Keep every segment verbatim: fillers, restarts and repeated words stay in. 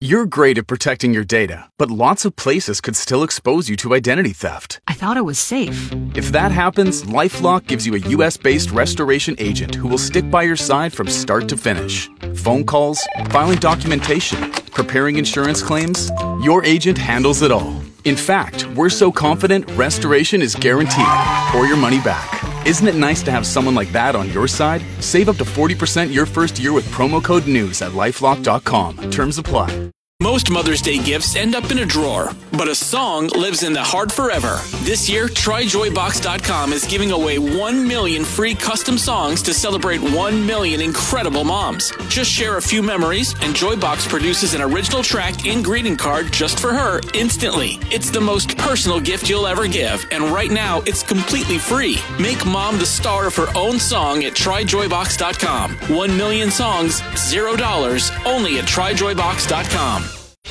You're great at protecting your data, but lots of places could still expose you to identity theft. I thought it was safe. If that happens, LifeLock gives you a U S-based restoration agent who will stick by your side from start to finish. Phone calls, filing documentation, preparing insurance claims, your agent handles it all. In fact, we're so confident restoration is guaranteed or your money back. Isn't it nice to have someone like that on your side? Save up to forty percent your first year with promo code NEWS at lifelock dot com. Terms apply. Most Mother's Day gifts end up in a drawer, but a song lives in the heart forever. This year, try joy box dot com is giving away one million free custom songs to celebrate one million incredible moms. Just share a few memories, and Joybox produces an original track and greeting card just for her instantly. It's the most personal gift you'll ever give, and right now, it's completely free. Make mom the star of her own song at try joy box dot com. One million songs, zero dollars, only at try joy box dot com.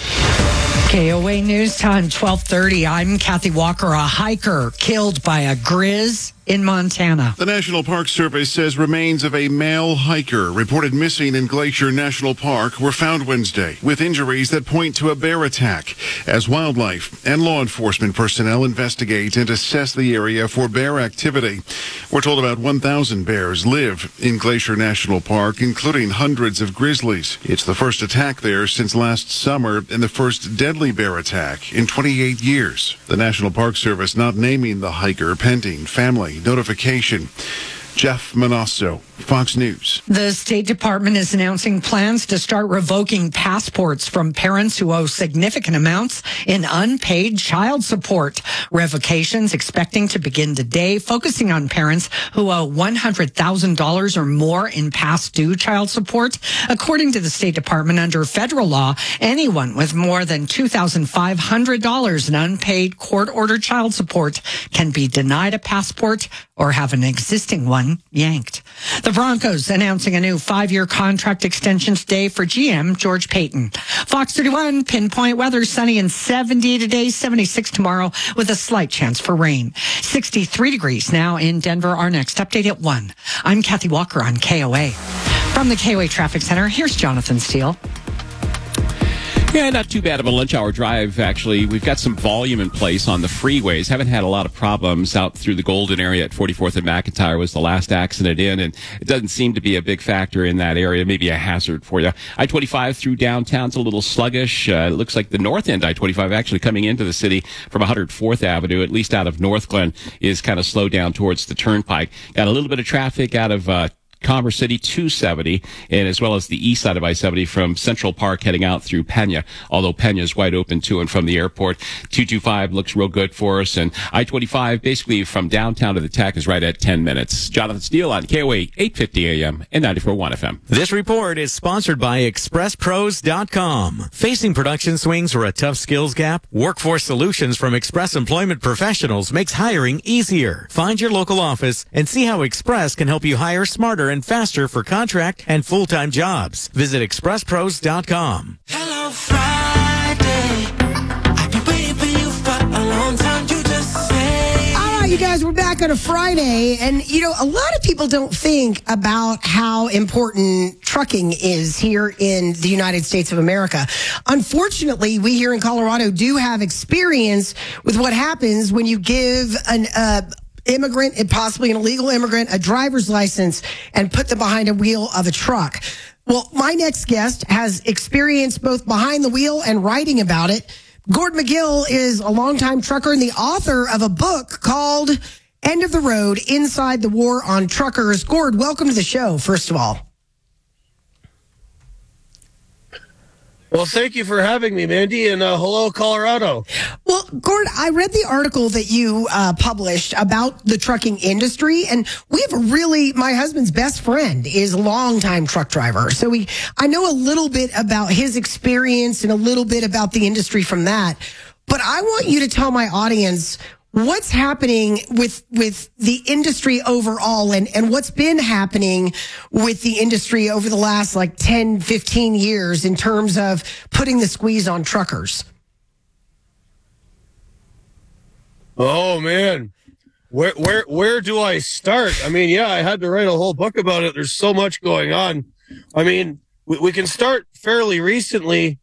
K O A News Time, twelve thirty. I'm Kathy Walker. A hiker killed by a grizz in Montana. The National Park Service says remains of a male hiker reported missing in Glacier National Park were found Wednesday with injuries that point to a bear attack as wildlife and law enforcement personnel investigate and assess the area for bear activity. We're told about one thousand bears live in Glacier National Park, including hundreds of grizzlies. It's the first attack there since last summer and the first deadly bear attack in twenty-eight years. The National Park Service not naming the hiker pending family notification. Jeff Manasso, Fox News. The State Department is announcing plans to start revoking passports from parents who owe significant amounts in unpaid child support. Revocations expecting to begin today, focusing on parents who owe one hundred thousand dollars or more in past due child support. According to the State Department, under federal law, anyone with more than two thousand five hundred dollars in unpaid court-ordered child support can be denied a passport or have an existing one yanked. The Broncos announcing a new five-year contract extension today for G M George Payton. Fox thirty-one, pinpoint weather, sunny and seventy today, seventy-six tomorrow with a slight chance for rain. sixty-three degrees now in Denver. Our next update at one. I'm Kathy Walker on K O A. From the K O A Traffic Center, here's Jonathan Steele. Yeah, not too bad of a lunch hour drive, actually. We've got some volume in place on the freeways. Haven't had a lot of problems out through the Golden area at forty-fourth and McIntyre was the last accident in, and it doesn't seem to be a big factor in that area, maybe a hazard for you. I twenty-five through downtown's a little sluggish. Uh, it looks like the north end I twenty-five actually coming into the city from one hundred fourth Avenue, at least out of North Glen, is kind of slowed down towards the Turnpike. Got a little bit of traffic out of uh Commerce City two seventy, and as well as the east side of I seventy from Central Park heading out through Pena, although Pena is wide open to and from the airport. two twenty-five looks real good for us, and I twenty-five basically from downtown to the Tech is right at ten minutes. Jonathan Steele on K O A eight fifty A M and ninety-four point one F M. This report is sponsored by express pros dot com. Facing production swings or a tough skills gap? Workforce Solutions from Express Employment Professionals makes hiring easier. Find your local office and see how Express can help you hire smarter and faster for contract and full-time jobs. Visit express pros dot com. Hello, Friday. I've been waiting for you for a long time. You just say. All right, you guys, we're back on a Friday. And, you know, a lot of people don't think about how important trucking is here in the United States of America. Unfortunately, we here in Colorado do have experience with what happens when you give an uh immigrant and possibly an illegal immigrant a driver's license and put them behind a wheel of a truck. Well, my next guest has experience both behind the wheel and writing about it. Gord McGill is a longtime trucker and the author of a book called End of the Road, Inside the War on Truckers. Gord, welcome to the show, first of all. Well, thank you for having me, Mandy, and uh, hello, Colorado. Well, Gord, I read the article that you uh, published about the trucking industry, and we have a really, my husband's best friend is a longtime truck driver. So we, I know a little bit about his experience and a little bit about the industry from that. But I want you to tell my audience what's happening with with the industry overall and, and what's been happening with the industry over the last like ten, fifteen years in terms of putting the squeeze on truckers? Oh, man. Where where where do I start? I mean, yeah, I had to write a whole book about it. There's so much going on. I mean, we, we can start fairly recently.